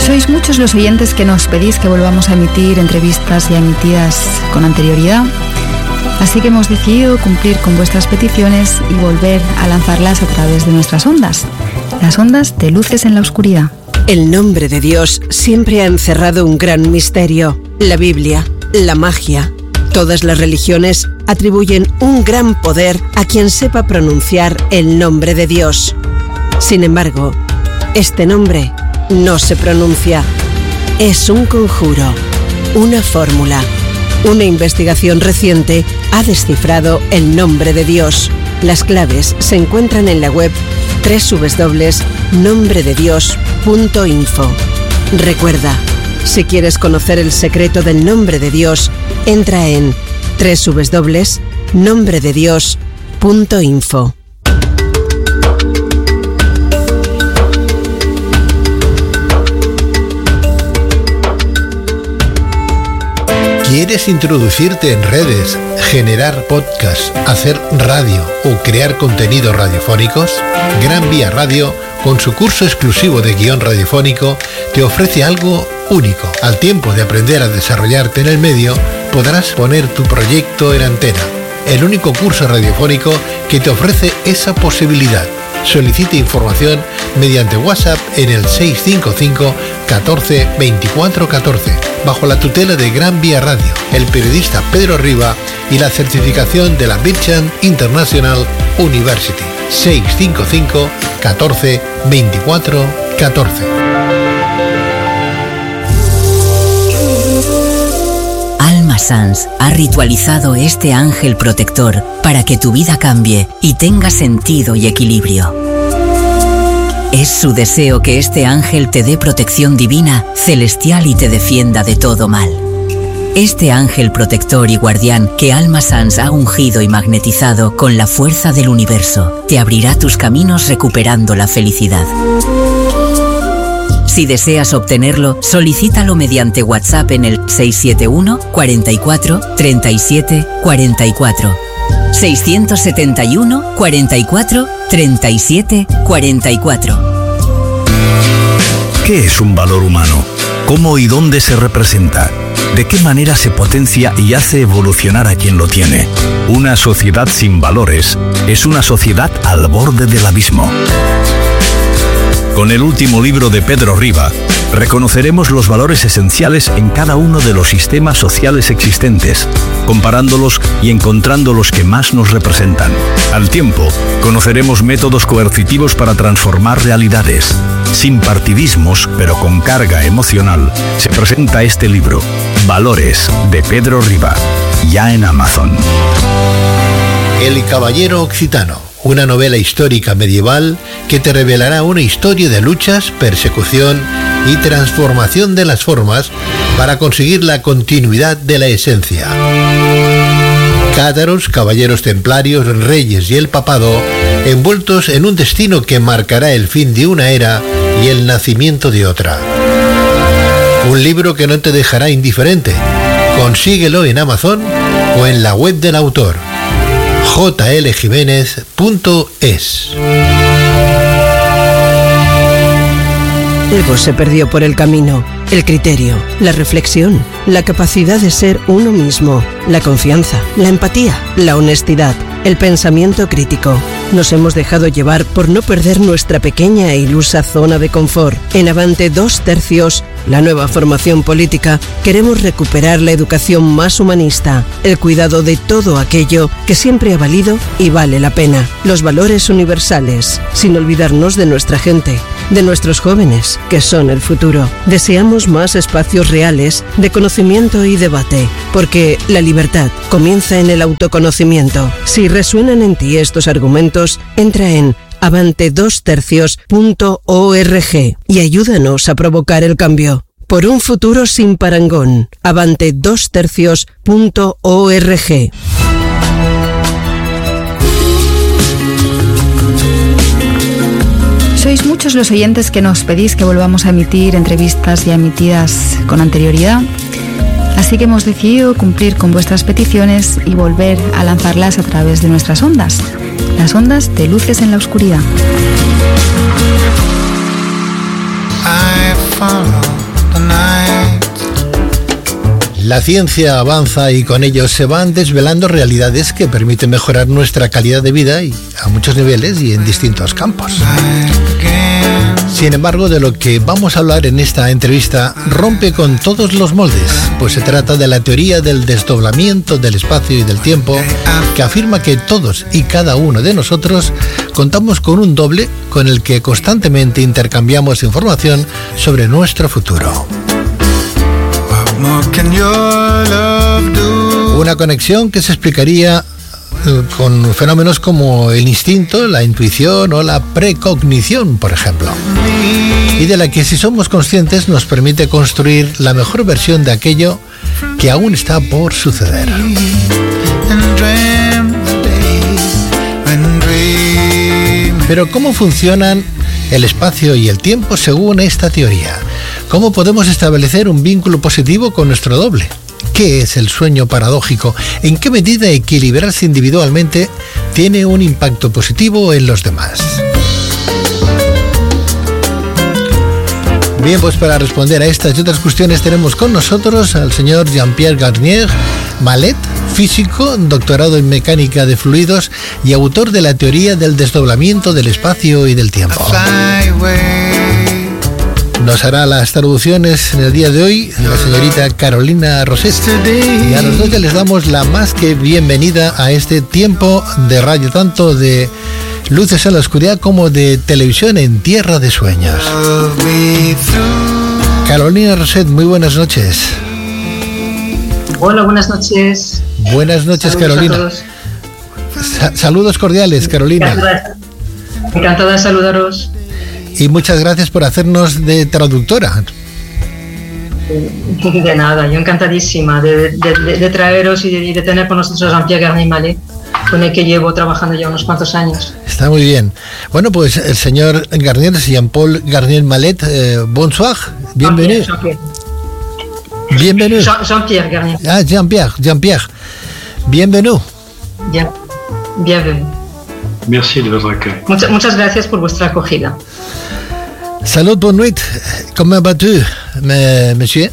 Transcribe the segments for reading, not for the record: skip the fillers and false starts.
Sois muchos los oyentes que nos pedís que volvamos a emitir entrevistas ya emitidas con anterioridad, así que hemos decidido cumplir con vuestras peticiones y volver a lanzarlas a través de nuestras ondas, las ondas de Luces en la Oscuridad. El nombre de Dios siempre ha encerrado un gran misterio. La Biblia, la magia, todas las religiones atribuyen un gran poder a quien sepa pronunciar el nombre de Dios. Sin embargo, este nombre no se pronuncia. Es un conjuro, una fórmula. Una investigación reciente ha descifrado el nombre de Dios. Las claves se encuentran en la web www.nombrededios.info. Recuerda, si quieres conocer el secreto del nombre de Dios, entra en www.nombrededios.info. ¿Quieres introducirte en redes, generar podcasts, hacer radio o crear contenidos radiofónicos? Gran Vía Radio, con su curso exclusivo de guión radiofónico, te ofrece algo único. Al tiempo de aprender a desarrollarte en el medio, podrás poner tu proyecto en antena. El único curso radiofónico que te ofrece esa posibilidad. Solicite información mediante WhatsApp en el 655 14 24 14, bajo la tutela de Gran Vía Radio, el periodista Pedro Riba y la certificación de la Bircham International University. 655 14 24 14. Alma Sans ha ritualizado este ángel protector para que tu vida cambie y tenga sentido y equilibrio. Es su deseo que este ángel te dé protección divina, celestial y te defienda de todo mal. Este ángel protector y guardián que Alma Sans ha ungido y magnetizado con la fuerza del universo, te abrirá tus caminos recuperando la felicidad. Si deseas obtenerlo, solicítalo mediante WhatsApp en el 671 44 37 44. 671 44 37 44. ¿Qué es un valor humano? ¿Cómo y dónde se representa? ¿De qué manera se potencia y hace evolucionar a quien lo tiene? Una sociedad sin valores es una sociedad al borde del abismo. Con el último libro de Pedro Riba, reconoceremos los valores esenciales en cada uno de los sistemas sociales existentes, comparándolos y encontrando los que más nos representan. Al tiempo, conoceremos métodos coercitivos para transformar realidades. Sin partidismos, pero con carga emocional, se presenta este libro, Valores, de Pedro Riba, ya en Amazon. El Caballero Occitano. Una novela histórica medieval que te revelará una historia de luchas, persecución y transformación de las formas para conseguir la continuidad de la esencia. Cátaros, caballeros templarios, reyes y el papado, envueltos en un destino que marcará el fin de una era y el nacimiento de otra. Un libro que no te dejará indiferente. Consíguelo en Amazon o en la web del autor. jljiménez.es. Algo se perdió por el camino. El criterio, la reflexión, la capacidad de ser uno mismo, la confianza, la empatía, la honestidad, el pensamiento crítico. Nos hemos dejado llevar por no perder nuestra pequeña e ilusa zona de confort. En Avante 2/3, la nueva formación política, queremos recuperar la educación más humanista, el cuidado de todo aquello que siempre ha valido y vale la pena, los valores universales, sin olvidarnos de nuestra gente, de nuestros jóvenes, que son el futuro. Deseamos más espacios reales de conocimiento y debate, porque la libertad comienza en el autoconocimiento. Si resuenan en ti estos argumentos, entra en avante2tercios.org y ayúdanos a provocar el cambio. Por un futuro sin parangón. avante2tercios.org. Sois muchos los oyentes que nos pedís que volvamos a emitir entrevistas ya emitidas con anterioridad, así que hemos decidido cumplir con vuestras peticiones y volver a lanzarlas a través de nuestras ondas, las ondas de Luces en la Oscuridad. La ciencia avanza y con ello se van desvelando realidades que permiten mejorar nuestra calidad de vida y a muchos niveles y en distintos campos. Sin embargo, de lo que vamos a hablar en esta entrevista rompe con todos los moldes, pues se trata de la teoría del desdoblamiento del espacio y del tiempo, que afirma que todos y cada uno de nosotros contamos con un doble con el que constantemente intercambiamos información sobre nuestro futuro. Una conexión que se explicaría con fenómenos como el instinto, la intuición o la precognición, por ejemplo, y de la que, si somos conscientes, nos permite construir la mejor versión de aquello que aún está por suceder. Pero ¿cómo funcionan el espacio y el tiempo según esta teoría? ¿Cómo podemos establecer un vínculo positivo con nuestro doble? ¿Qué es el sueño paradójico? ¿En qué medida equilibrarse individualmente tiene un impacto positivo en los demás? Bien, pues para responder a estas y otras cuestiones tenemos con nosotros al señor Jean-Pierre Garnier-Mallet, físico, doctorado en mecánica de fluidos y autor de la teoría del desdoblamiento del espacio y del tiempo. Nos hará las traducciones en el día de hoy la señorita Carolina Roset. Y a los dos ya les damos la más que bienvenida a este tiempo de radio, tanto de Luces en la Oscuridad como de televisión en Tierra de Sueños. Carolina Roset, muy buenas noches. Hola, buenas noches. Buenas noches, saludos, Carolina. Saludos cordiales, Carolina. Encantada de saludaros. Y muchas gracias por hacernos de traductora. De nada, yo encantadísima de traeros y de tener con nosotros a Jean-Pierre Garnier-Mallet, con el que llevo trabajando ya unos cuantos años. Está muy bien. Bueno, pues el señor Garnier, Jean-Paul Garnier-Mallet, bonsoir, bienvenido. Bienvenido. Jean-Pierre Garnier. Ah, Jean-Pierre. Bienvenido. Bienvenido. Merci de votre accueil. Muchas gracias por vuestra acogida. Salut, bonne nuit. Comment vas-tu, monsieur?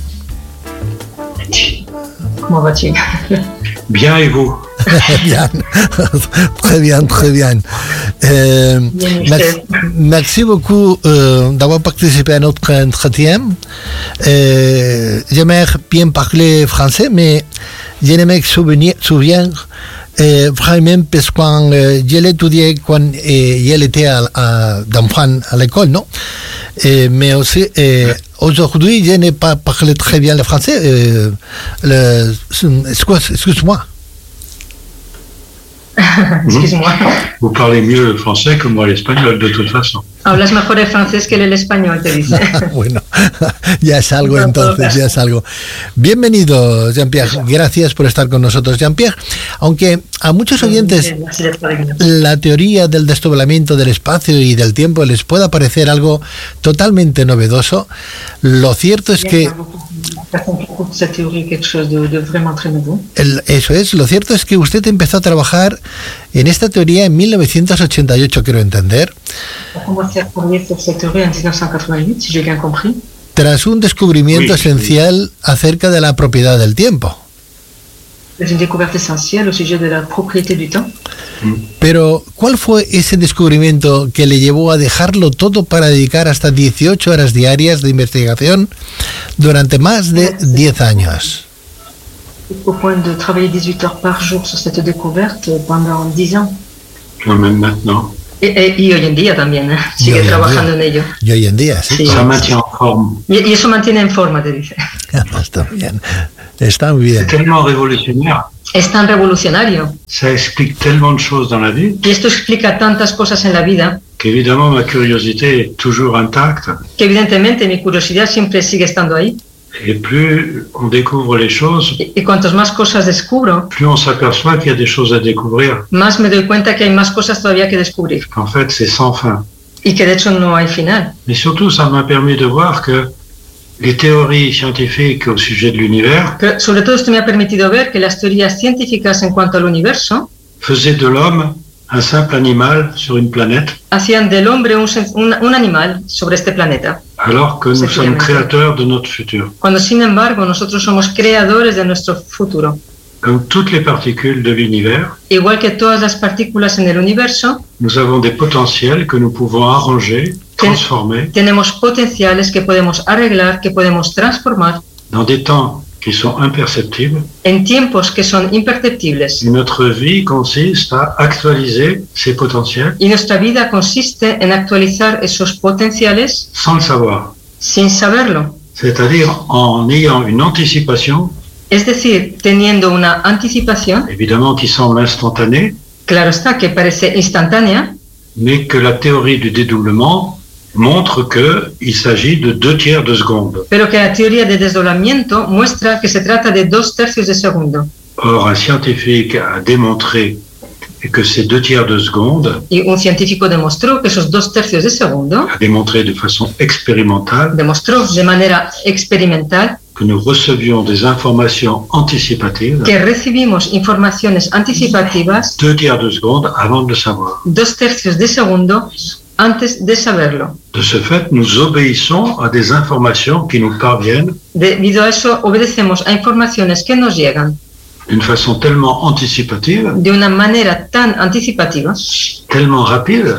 Comment vas-tu? Bien, et vous? Bien. Très bien, très bien. Merci beaucoup d'avoir participé à notre entretien. J'aimerais bien parler français, mais je ne me souviens vraiment parce que je l'étudiais quand j'étais d'enfant à l'école, non? Mais aussi, aujourd'hui, je n'ai pas parlé très bien le français. Excuse-moi. Excuse-moi. Vous parlez mieux le français que moi l'espagnol, de toute façon. Hablas mejor el francés que el español, te dice. Bueno, ya es algo entonces, ya es algo. Bienvenido, Jean-Pierre. Gracias por estar con nosotros, Jean-Pierre. Aunque a muchos oyentes la teoría del desdoblamiento del espacio y del tiempo les pueda parecer algo totalmente novedoso, lo cierto es que eso es, lo cierto es que usted empezó a trabajar en esta teoría en 1988, quiero entender. Tras un descubrimiento esencial acerca de la propiedad del tiempo. Pero, ¿cuál fue ese descubrimiento que le llevó a dejarlo todo para dedicar hasta 18 horas diarias de investigación durante más de 10 años? Au point de travailler 18 heures par jour sur cette découverte pendant 10 ans. Même maintenant. Y hoy en día también, sigue trabajando en ello. Y hoy en día, sí. Ça maintient en forme. Y eso mantiene en forma, te dice. Está bien. Está muy bien. C'est tellement révolutionnaire. Es tan revolucionario. Ça explique tellement de choses dans la vie. Y esto explica tantas cosas en la vida. Qu'évidemment, ma curiosité est toujours intacte. Que evidentemente mi curiosidad siempre sigue estando ahí. Et plus on découvre les choses, y cuantos más cosas descubro, plus on s'aperçoit qu'il y a des choses à découvrir. Más me doy cuenta que hay más cosas todavía que descubrir. En fait, c'est sans fin. Y que de hecho no hay final. Mais surtout, ça m'a permis de voir que les théories scientifiques au sujet de l'univers, pero sobre todo esto me ha permitido ver que las teorías científicas en cuanto al universo faisaient de l'homme un simple animal sur une planète, hacían del hombre un animal sobre este planeta, alors que nous sommes créateurs de notre futur. Cuando, sin embargo, nosotros somos creadores de nuestro futuro. Comme toutes les particules de l'univers, Igual que todas las partículas en el universo, nous avons des potentiels que nous pouvons arranger, transformer tenemos potenciales que podemos arreglar, que podemos transformar dans des temps qui sont imperceptibles. en tiempos que son imperceptibles. Et notre vie consiste à actualiser ces potentiels Y nuestra vida consiste en actualizar esos potenciales sans le savoir. sin saberlo. C'est-à-dire en ayant une anticipation, Es decir, teniendo una anticipación, évidemment qui semble instantanée, claro está, que parece instantánea, mais que la théorie du dédoublement montre qu'il s'agit de 2/3 de seconde. pero que la teoría de desdoblamiento muestra que se trata de 2/3 de segundo. Or, un scientifique a démontré que ces 2/3 de seconde, Y un científico demostró que esos 2/3 de segundo, a démontré de façon expérimentale demostró de manera experimental que nous recevions des informations anticipatives que recibimos informaciones anticipativas 2/3 de seconde avant de le savoir. 2/3 de segundo antes de saberlo. De ce fait, nous obéissons à des informations qui nous parviennent Debido a eso, obedecemos a informaciones que nos llegan d'une façon tellement anticipative, de una manera tan anticipativa, tellement rapide,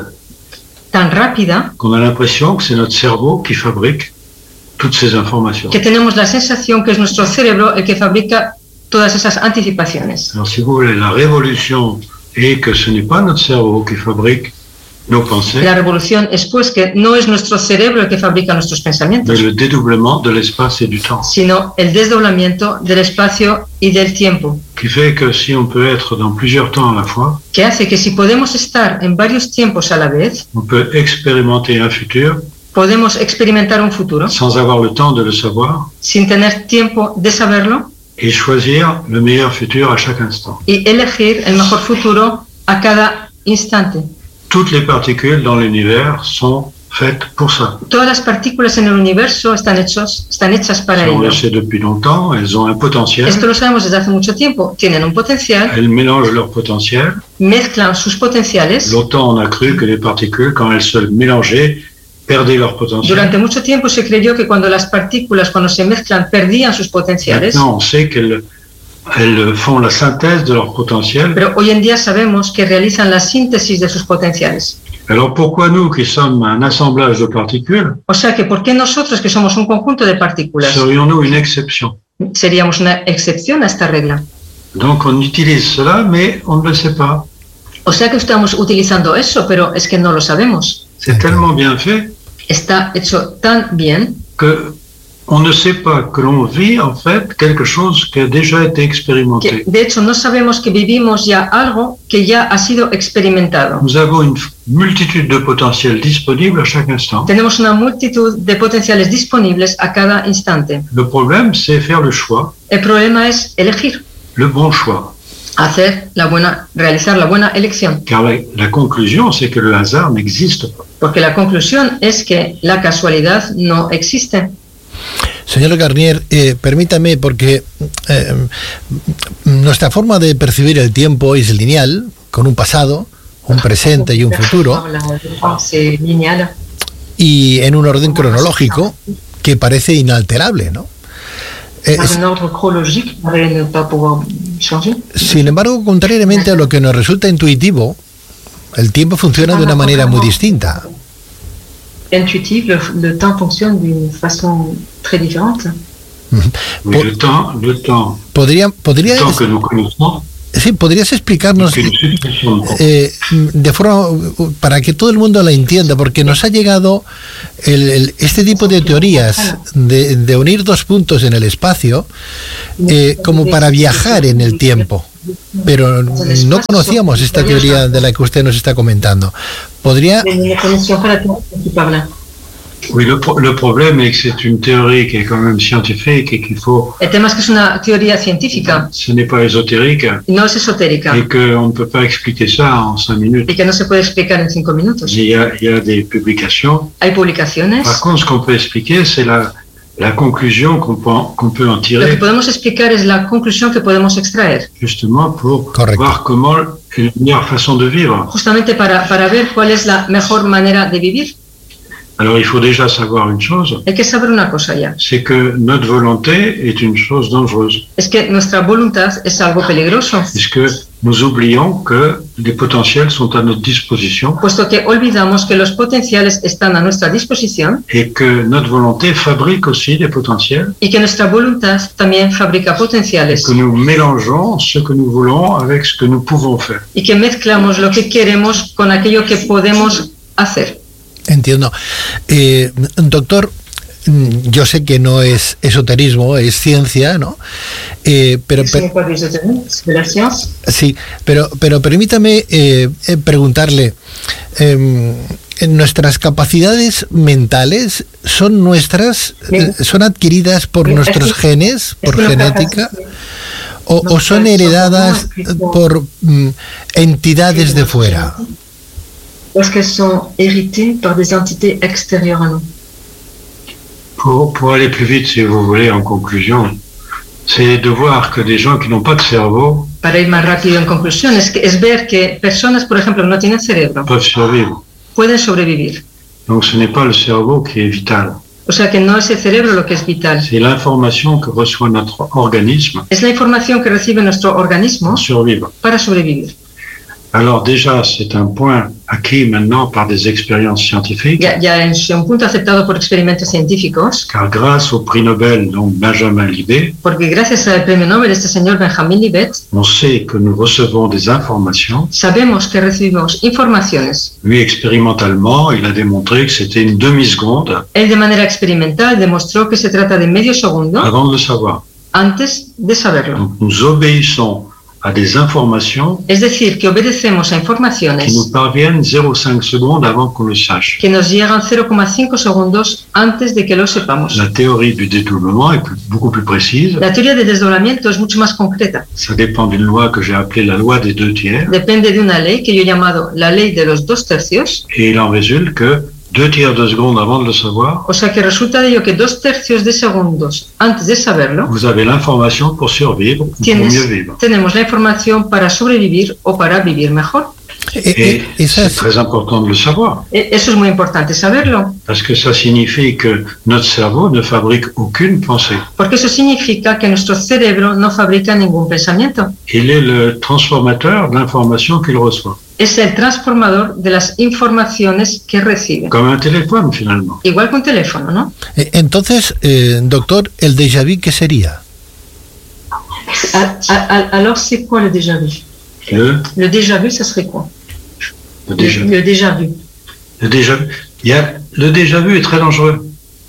tan rápida, qu'on a l'impression que c'est notre cerveau qui fabrique toutes ces informations. que tenemos la sensación que es nuestro cerebro el que fabrica todas esas anticipaciones. Alors, si vous voulez, la révolution est que ce n'est pas notre cerveau qui fabrique nos pensées, La revolución es pues que no es nuestro cerebro el que fabrica nuestros pensamientos, mais le dédoublement de l'espace et du temps, sino el desdoblamiento del espacio y del tiempo, qui fait que si on peut être dans plusieurs temps à la fois, que hace que si podemos estar en varios tiempos a la vez, on peut expérimenter un futur podemos experimentar un futuro sans avoir le temps de le savoir sin tener tiempo de saberlo et choisir le meilleur futur à chaque instant. y elegir el mejor futuro a cada instante. Toutes les particules dans l'univers sont faites pour ça. Todas las partículas en el universo están hechas para Ça, on ello. le sait depuis longtemps, elles ont un potentiel, Esto lo sabemos desde hace mucho tiempo. Tienen un potencial, elles mélangent leur potentiel. mezclan sus potenciales. Longtemps, on a cru que les particules, quand elles se mélangeaient, perdaient leur potentiel. Durante mucho tiempo se creyó que cuando las partículas, cuando se mezclan, perdían sus potenciales. Maintenant, on sait qu'elles font la synthèse de leur potentiel. Pero hoy en día sabemos que realizan la síntesis de sus potenciales. Alors pourquoi nous, qui sommes un assemblage de particules, O sea que, ¿por qué nosotros, que somos un conjunto de partículas, serions-nous une exception? seríamos una excepción a esta regla? Donc on utilise cela, mais on ne le sait pas. O sea que estamos utilizando eso, pero es que no lo sabemos. C'est tellement bien fait Está hecho tan bien que on ne sait pas que l'on vit en fait quelque chose qui a déjà été expérimenté. que, de hecho, no sabemos que vivimos ya algo que ya ha sido experimentado. Nous avons une multitude de potentiels disponibles à chaque instant. Tenemos una multitud de potenciales disponibles a cada instante. Le problème, c'est faire le choix, El problema es elegir, le bon choix. realizar la buena elección. Car la conclusion, c'est que le hasard n'existe pas. Porque la conclusión es que la casualidad no existe. Señor Garnier, permítame, porque nuestra forma de percibir el tiempo es lineal, con un pasado, un presente y un futuro, y en un orden cronológico que parece inalterable, ¿no? Sin embargo, contrariamente a lo que nos resulta intuitivo, el tiempo funciona de una manera muy distinta. Intuitive, le temps fonctionne d'une façon très différente. Oui, le temps ¿Podrías que nous connaissons, sí, ¿podrías explicarnos de forma para que todo el mundo la entienda? Porque nos ha llegado este tipo de teorías de unir dos puntos en el espacio como para viajar en el tiempo. Pero no conocíamos esta teoría de la que usted nos está comentando. ¿Podría...? Oui, le problème est que c'est une théorie qui est quand même scientifique et qu'il faut... El tema es que es una teoría científica. Ce n'est pas ésotérique. No es esotérica. Et qu'on ne peut pas expliquer ça en 5 minutes. Y que no se puede explicar en 5 minutos. Il y a des publications. Hay publicaciones. Par contre, ce qu'on peut expliquer, c'est la conclusion qu'on peut en tirer. Lo que podemos explicar es la conclusión que podemos extraer. Justement pour voir comment est la meilleure façon de vivre. Justamente para ver cuál es la mejor manera de vivir. Alors il faut déjà savoir une chose, Hay que saber una cosa ya. c'est que notre volonté est une chose dangereuse. Es que nuestra voluntad es algo peligroso, Puisque nous oublions que les potentiels sont à notre disposition puesto que olvidamos que los potenciales están a nuestra disposición et que notre volonté fabrique aussi des potentiels, y que nuestra voluntad también fabrica potenciales que nous mélangeons ce que nous voulons avec ce que nous pouvons faire. y que mezclamos lo que queremos con aquello que podemos hacer. Entiendo. Doctor, yo sé que no es esoterismo, es ciencia, ¿no? Pero sí, pero permítame preguntarle, ¿nuestras capacidades mentales son nuestras, son adquiridas por nuestros genes, por genética, o son heredadas por entidades de fuera? Parce qu'elles sont héritées par des entités extérieures à nous. Pour aller plus vite, si vous voulez, en conclusion, c'est de voir que des gens qui n'ont pas de cerveau Para ir más rápido en conclusión, es ver que personas, por ejemplo, que no tienen cerebro, peuvent survivre. pueden sobrevivir. Donc ce n'est pas le cerveau qui est vital, O sea que no es el cerebro lo que es vital, c'est l'information que reçoit notre organisme es la información que recibe nuestro organismo pour survivre. para sobrevivir. Alors déjà, c'est un point acquis maintenant par des expériences scientifiques, Ya es un punto aceptado por experimentos científicos, car grâce au prix Nobel, donc Benjamin Libet, porque gracias al premio Nobel, este señor Benjamin Libet, on sait que nous recevons des informations. sabemos que recibimos informaciones. Lui, expérimentalement, il a démontré que c'était une demi-seconde Él de manera experimental demostró que se trata de medio segundo avant de le savoir. antes de saberlo. Donc nous obéissons à des informations Es decir, que obedecemos a qui informaciones nous parviennent 0,5 secondes avant qu'on le sache. que nos llegan 0,5 segundos antes de que lo sepamos. La théorie du dédoublement est beaucoup plus précise. La teoría de desdoblamiento es mucho más concreta. Ça dépend d'une loi que j'ai appelée la loi des 2/3. Depende de una ley que yo he llamado la ley de los 2/3. Et il en résulte que 2/3 de seconde avant de le savoir, O sea que resulta de ello que 2/3 de segundos antes de saberlo, vous avez l'information pour survivre ou pour mieux vivre. tenemos la información para sobrevivir o para vivir mejor. Et c'est très important de le savoir, Eso es muy importante saberlo, parce que ça signifie que notre cerveau ne fabrique aucune pensée. porque eso significa que nuestro cerebro no fabrica ningún pensamiento. Il est le transformateur de l'information qu'il reçoit, Es el transformador de las informaciones que recibe. comme un téléphone finalement. Igual que un teléfono, ¿no? Entonces, doctor, ¿el déjà vu qué sería? Alors, c'est quoi le déjà vu? Le déjà vu, ça serait quoi? Le déjà vu. Le déjà vu. Le déjà vu. Le déjà vu est très dangereux,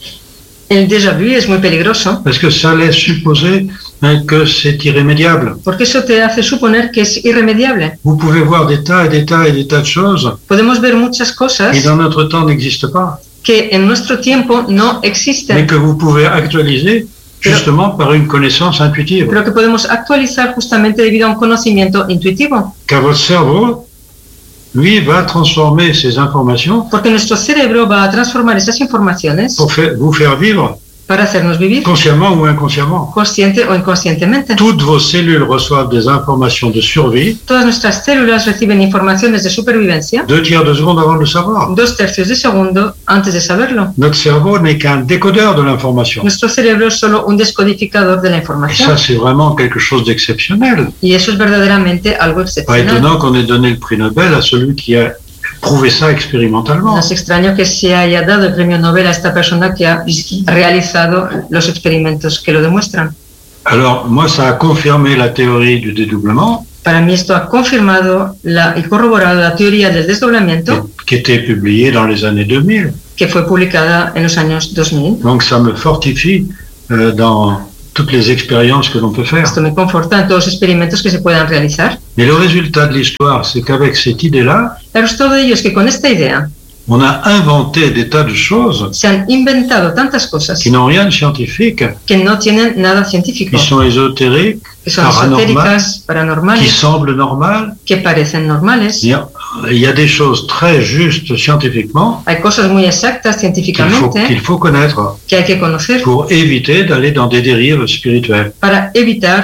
El déjà vu es muy peligroso, parce que ça laisse supposer que c'est irrémédiable. porque eso te hace suponer que es irremediable. Vous pouvez voir des tas et des tas et des tas de choses Podemos ver muchas cosas qui dans notre temps n'existent pas, que en nuestro tiempo no mais existen, que vous pouvez actualiser justement par une connaissance intuitive. pero que podemos actualizar justamente debido a un conocimiento intuitivo, Car votre cerveau, lui, va transformer ces informations porque nuestro cerebro va a transformar esas informaciones pour vous faire vivre, para hacernos vivir, consciemment ou inconsciemment. consciente o inconscientemente. Toutes vos cellules reçoivent des informations de survie Todas nuestras células reciben informaciones de supervivencia 2/3 de seconde avant de le savoir. 2/3 de segundo antes de saberlo. Notre cerveau n'est qu'un décodeur de l'information. Nuestro cerebro es solo un descodificador de la Et información. ça, c'est vraiment quelque chose d'exceptionnel. Y eso es verdaderamente algo Pas excepcional. étonnant qu'on ait donné le prix Nobel à celui qui a prouvé ça expérimentalement. No es extraño que se haya dado el premio Nobel a esta persona que ha realizado los experimentos que lo demuestran. Alors, moi, ça a confirmé la théorie du dédoublement, Para mí esto ha confirmado y corroborado la teoría del desdoblamiento qui était publiée dans les années 2000. que fue publicada en los años 2000. Donc, ça me fortifie dans toutes les expériences que l'on peut faire. Esto me conforta en todos los experimentos que se puedan realizar. Mais le résultat de l'histoire, c'est qu'avec cette idée-là, El resultado de ello es que con esta idea on a inventé des tas de choses se han inventado tantas cosas qui n'ont rien de scientifique, que no tienen nada científico, qui sont ésotériques, que son paranormales, esotéricas, qui paranormales, semblent normales. que parecen normales. Il y a des choses très justes scientifiquement Hay cosas muy exactas científicamente qu'il faut connaître que hay que conocer pour éviter d'aller dans des dérives spirituelles. para evitar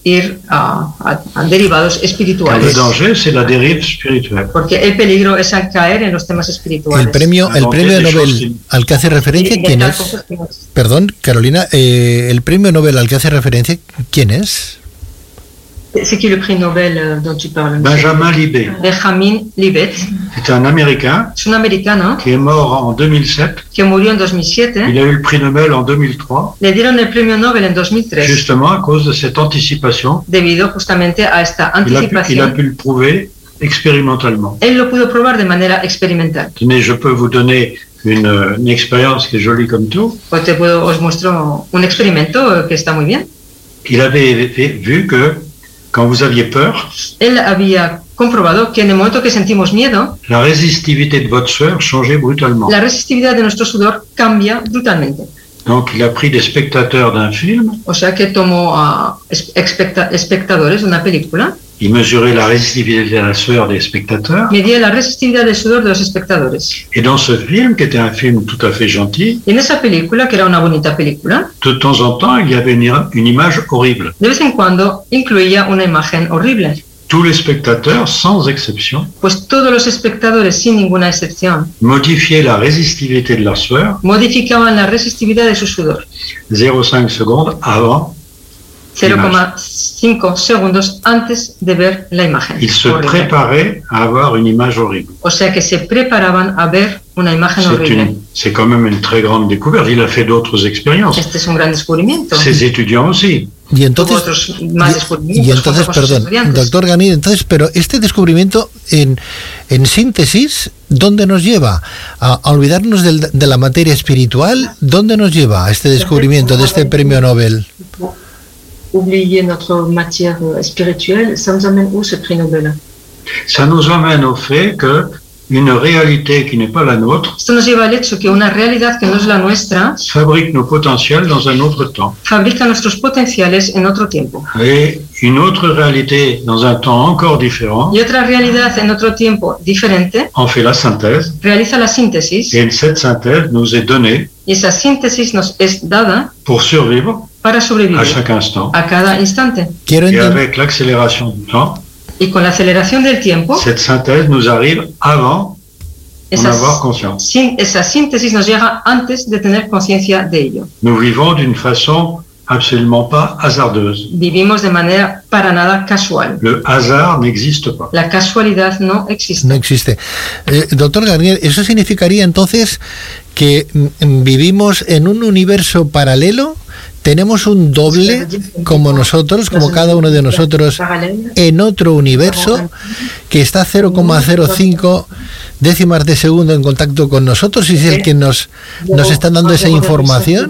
ir a derivados espirituales. Le danger, c'est la dérive spirituelle. Porque el peligro es caer en los temas espirituales. El premio Nobel al que hace referencia, ¿quién es? Perdón, Carolina, el premio Nobel al que hace referencia, ¿quién es? C'est qui le prix Nobel dont tu parles? Benjamin Libet. Benjamin Libet. C'est un Américain. Es un americano. Qui est mort en 2007. Que murió en 2007. Il a eu le prix Nobel en 2003. Le dieron el premio Nobel en 2003. Justement à cause de cette anticipation. Debido justamente a esta anticipación. Il a pu le prouver expérimentalement. Él lo pudo probar de manera experimental. Tenez, je peux vous donner une expérience qui est jolie comme tout. Pues os muestro un experimento que está muy bien. Il avait vu que quand vous aviez peur, él había comprobado que en el momento que sentimos miedo, la resistivité de votre sueur changeait brutalement. La resistividad de nuestro sudor cambia brutalmente. Donc il a pris des spectateurs d'un film. O sea que tomó a espectadores de una película. Il mesurait la resistivité de la sueur des spectateurs. Medía la resistividad del sudor de los espectadores. Et dans ce film, qui était un film tout à fait gentil, en esa película, que era una bonita película, de temps en temps, il y avait une image horrible. De vez en cuando incluía una imagen horrible. Tous les spectateurs, sans exception, pues todos los espectadores, sin ninguna excepción, modifiaient la resistivité de la sueur, modificaban la resistividad de su sudor. 0,5 secondes avant 0,5 segundos antes de ver la imagen. Ils se préparaient à avoir une image horrible. O sea que se preparaban a ver una imagen horrible. C'est quand même une très grande découverte. Il a fait d'autres expériences. Este es un gran descubrimiento. Ses étudiants aussi. Y entonces, perdón, doctor Ganín, entonces, pero este descubrimiento en síntesis, ¿dónde nos lleva? ¿A olvidarnos de la materia espiritual? ¿Dónde nos lleva este descubrimiento de este premio Nobel? Oublier notre matière spirituelle, ça nous amène où ce prix Nobel? Ça nous amène au fait que une réalité qui n'est pas la nôtre. Esto nos lleva al hecho que una realidad que no es la nuestra fabrique nos potentiels dans un autre temps. Fabrica nuestros potenciales en otro tiempo. Et une autre réalité dans un temps encore différent. Y otra realidad en otro tiempo diferente. En fait la synthèse. Realiza la síntesis. Et cette synthèse nous est donnée. Y esa síntesis nos es dada. Pour survivre. Para sobrevivir. À chaque instant. A cada instante. Et avec l'accélération du temps. Y con la aceleración del tiempo, cette synthèse nous arrive avant d'en avoir conscience. Esa síntesis nos llega antes de tener conciencia de ello. Nous vivons d'une façon absolument pas hasardeuse. Vivimos de manera para nada casual. Le hasard n'existe pas. La casualidad no existe. No existe. Doctor Garnier, ¿eso significaría entonces que vivimos en un universo paralelo? ¿Tenemos un doble como nosotros, como cada uno de nosotros, en otro universo que está 0,05 décimas de segundo en contacto con nosotros y es el que nos está dando esa información?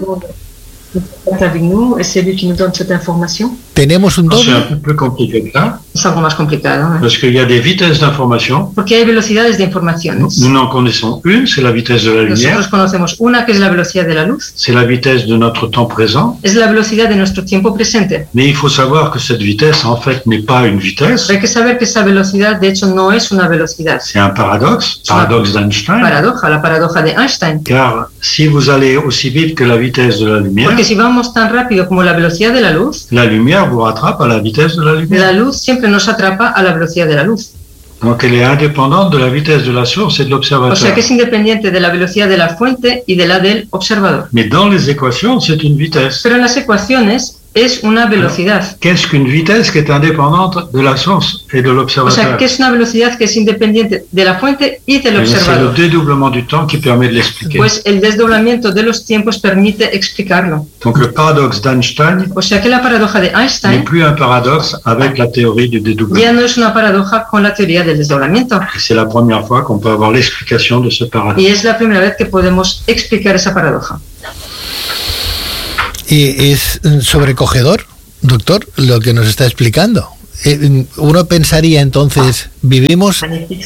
¿Tenemos un doble? Es un poco complicado. Es algo más complicado. Parce qu'il y a des vitesses d'information. Porque hay velocidades de informaciones. Nous n'en connaissons une, c'est la vitesse de la lumière. Nosotros conocemos una que es la velocidad de la luz. C'est la vitesse de notre temps présent. Es la velocidad de nuestro tiempo presente. Mais il faut savoir que cette vitesse, en fait, n'est pas une vitesse. Hay que saber que esa velocidad, de hecho, no es una velocidad. C'est un paradoxe, paradoxe d'Einstein. Paradoja, la paradoja de Einstein. Car si vous allez aussi vite que la vitesse de la lumière. Porque si vamos tan rápido como la velocidad de la luz. La lumière vous rattrape à la vitesse de la lumière. La luz siempre nos atrapa a la velocidad de la luz. Donc elle est indépendante de la vitesse de la source et de l'observateur. O sea que es independiente de la velocidad de la fuente y de la del observador. Mais dans les équations, c'est une vitesse. Pero en las ecuaciones es una velocidad. Alors, qu'est-ce qu'une vitesse qui est indépendante de la source et de l'observateur? O sea, que es una velocidad que es independiente de la fuente y del observador. C'est le dédoublement du temps qui permet de l'expliquer. Pues el desdoblamiento de los tiempos permite explicarlo. Donc le paradoxe d'Einstein. O sea que la paradoja de Einstein n'est plus un paradoxe avec la théorie du dédoublement. Ya no es una paradoja con la teoría del desdoblamiento. C'est la première fois qu'on peut avoir l'explication de ce paradoxe. Y es la primera vez que podemos explicar esa paradoja. Y es sobrecogedor, doctor, lo que nos está explicando. Uno pensaría entonces, vivimos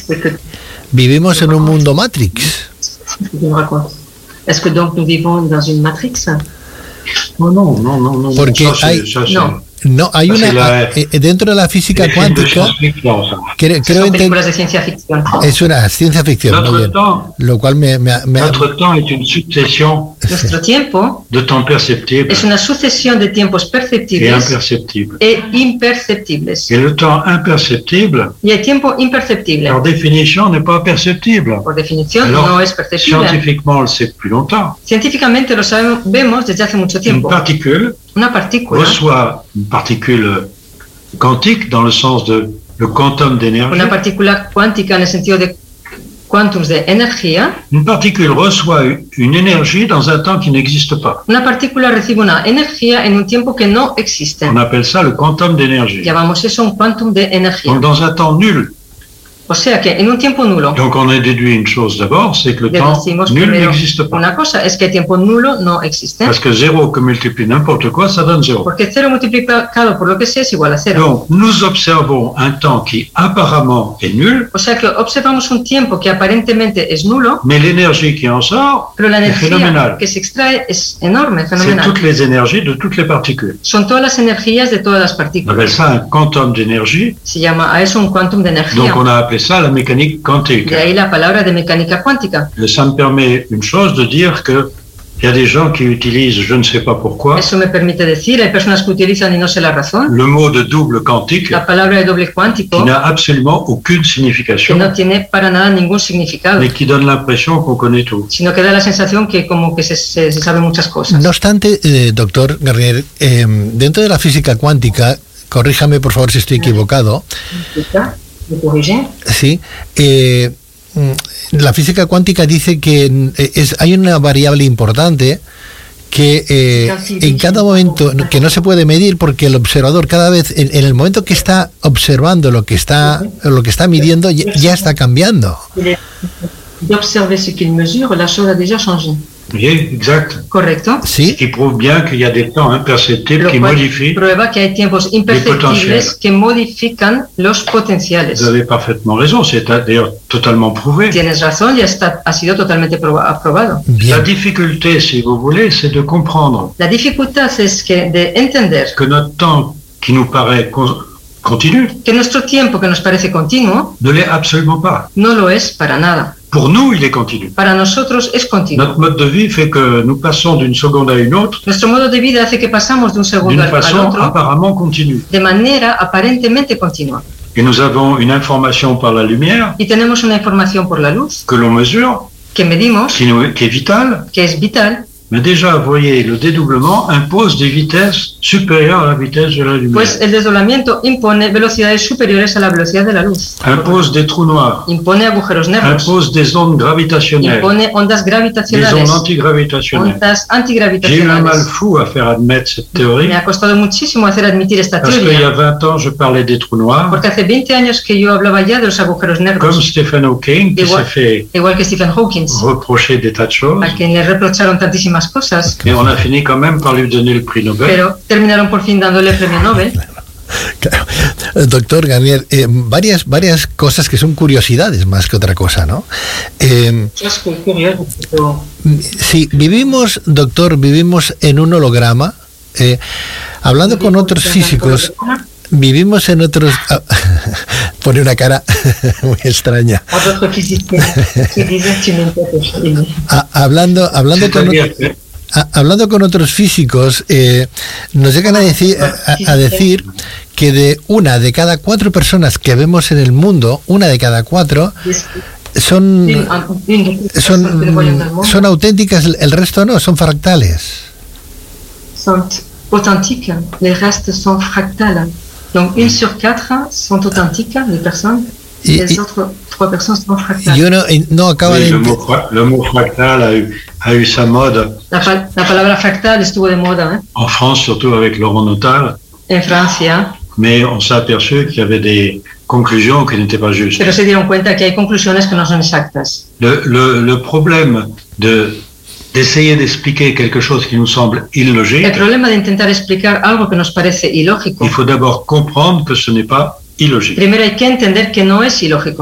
en un mundo Matrix. ¿Es que donc nous vivons dans une matrix? No. Porque No, hay dentro de la física cuántica. Son películas de ciencia ficción. Es una ciencia ficción, muy bien. Lo cual Notre temps est une succession Nuestro tiempo de temps perceptibles es una sucesión de tiempos et perceptibles imperceptibles. e imperceptibles. Et le temps imperceptible, Y el tiempo imperceptible, par définition, n'est pas perceptible. por definición, Alors, no es perceptible. scientifiquement, on le sait depuis longtemps. Científicamente lo sabemos desde hace mucho Une tiempo. particule Una partícula, reçoit une particule quantique dans le sens de le quantum d'énergie. una partícula cuántica en el sentido de quantums de energía, Une particule reçoit une énergie dans un temps qui n'existe pas. una partícula recibe una energía en un tiempo que no existe. On appelle ça le quantum d'énergie. Llamamos eso un quantum de energía. Donc dans un temps nul. O sea que en un tiempo nulo, Donc on a déduit une chose d'abord, c'est que le temps deducimos nul primero n'existe pas. una cosa, es que el tiempo nulo no existe. Parce que 0 que multiplie n'importe quoi, ça donne 0. Porque 0 multiplicado por lo que sea es igual a 0. Donc nous observons un temps qui apparemment est nul, O sea que observamos un tiempo que aparentemente es nulo, mais l'énergie qui en sort pero la est energía phénoménale. que se extrae es enorme, C'est fenomenal. toutes les énergies de toutes les particules. Son todas las energías de todas las On appelle partículas. ça un quantum d'énergie. Se llama a eso un quantum de energía. Donc on a appelé ça la mécanique quantique. De ahí la palabra de mecánica cuántica. Et ça me permet une chose de dire que il y a des gens qui utilisent, je ne sais pas pourquoi, Eso me permite decir, hay personas que utilizan y no sé la razón, le mot de double quantique la palabra de doble cuántico qui n'a absolument aucune que signification, no tiene para nada ningún significado, mais qui donne l'impression qu'on connaît tout. sino que da la sensación que como que se sabe muchas cosas. No obstante, doctor Garnier, dentro de la física cuántica, corríjame por favor si estoy equivocado, ¿Me corrige? sí, la física cuántica dice que hay una variable importante que en cada momento, que no se puede medir porque el observador cada vez, en el momento que está observando lo que está midiendo, ya está cambiando. D'observer ce qu'il mesure, la chose a déjà changé. Oui, exact. Correcto. Sí, Qui prouve bien qu'il y a des temps imperceptibles Lo qui cual modifient. prueba que hay tiempos imperceptibles que modifican los potenciales. Vous avez parfaitement raison, c'est d'ailleurs totalement prouvé. Tienes razón, ya ha sido totalmente aprobado. La bien. difficulté, si vous voulez, c'est de comprendre La dificultad es que de entender que notre temps qui nous paraît continu que nuestro tiempo, que nos parece continuo, ne l'est absolument pas. no lo es para nada. Pour nous, il est continu. Para nosotros es continuo. Notre mode de vie fait que nous passons d'une seconde à une autre Nuestro modo de vida hace que pasamos de un segundo d'une al façon otro apparemment continue. de manera aparentemente continua. Et nous avons une information par la lumière Y tenemos una información por la luz que l'on mesure, que medimos, qui est vitale. que es vital. Mais déjà, vous voyez, le dédoublement impose des vitesses supérieures à la vitesse de la lumière. Pues el desdoblamiento impone velocidades superiores a la velocidad de la luz. Impose des trous noirs. Impone agujeros negros. Impose des ondes gravitationnelles. Impone ondas Des gravitacionales. ondes antigravitationnelles. Ondas J'ai eu un mal antigravitacionales. fou à faire admettre cette théorie. Me ha costado muchísimo hacer admitir esta Parce qu'il y a teoría, 20 ans, je parlais des trous noirs. porque hace 20 años que yo hablaba ya de los agujeros Comme negros, Stephen Hawking, qui s'est fait igual que Stephen Hawking, reprocher des tas de choses. a quien le reprocharon tantísimas cosas, Et on a fini quand même par lui donner le prix Nobel. pero terminaron por fin dándole el premio Nobel. Claro. Doctor Garnier, varias cosas que son curiosidades más que otra cosa, ¿no? Sí, vivimos en un holograma, hablando con otros físicos, vivimos en otros... pone una cara muy extraña. Hablando con otros físicos, nos llegan a decir que de una de cada 4 personas que vemos en el mundo, una de cada 4 son auténticas, el resto no, son fractales. Son authentiques, les restes sont fractales. Donc 1 sur 4 sont authentiques, les personnes, et les autres 3 personnes sont fractales. Yo no acaba Oui, de... le mot fractal a eu sa mode La palabra fractal estuvo de moda, en France, surtout avec Laurent Notal, en Francia, mais on s'est aperçu qu'il y avait des conclusions qui n'étaient pas justes. pero se dieron cuenta que hay conclusiones que no son exactas. Le problème d'essayer d'expliquer quelque chose qui nous semble illogique, El problema de intentar explicar algo que nos parece ilógico, il faut d'abord comprendre que ce n'est pas illogique. primero hay que entender que no es ilógico.